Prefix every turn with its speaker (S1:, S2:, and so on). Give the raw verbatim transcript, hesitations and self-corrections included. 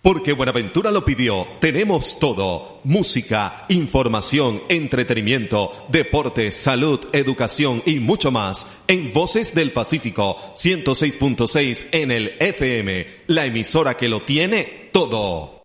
S1: Porque Buenaventura lo pidió, tenemos todo. Música, información, entretenimiento, deporte, salud, educación y mucho más. En Voces del Pacífico, ciento seis punto seis en el F M. La emisora que lo tiene todo.